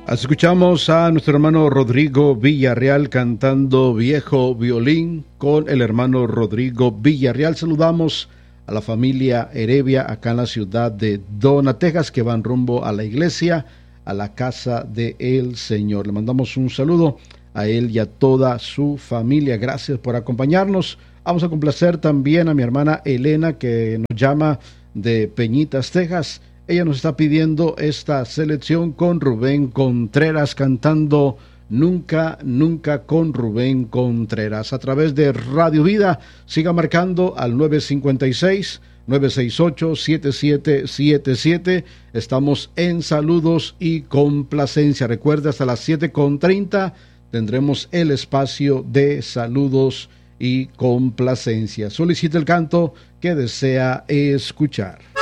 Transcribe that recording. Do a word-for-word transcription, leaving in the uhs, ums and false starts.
Escuchamos a nuestro hermano Rodrigo Villarreal cantando Viejo Violín con el hermano Rodrigo Villarreal. Saludamos a la familia Heredia acá en la ciudad de Dona, Texas, que van rumbo a la iglesia, a la casa del Señor. Le mandamos un saludo a él y a toda su familia. Gracias por acompañarnos. Vamos a complacer también a mi hermana Elena, que nos llama de Peñitas, Texas. Ella nos está pidiendo esta selección con Rubén Contreras cantando Nunca, Nunca con Rubén Contreras. A través de Radio Vida, siga marcando al nueve cinco seis, nueve seis ocho, siete siete siete siete. Estamos en saludos y complacencia. Recuerda, hasta las siete con treinta tendremos el espacio de saludos y complacencia. Solicita el canto que desea escuchar.